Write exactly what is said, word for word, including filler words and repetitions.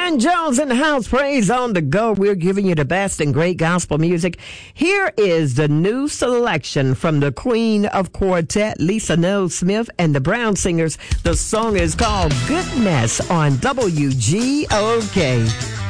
Ken Jones in the house. Praise on the go. We're giving you the best and great gospel music. Here is the new selection from the Queen of Quartet, Lisa Noel Smith, and the Brown Singers. The song is called Goodness on W G O K.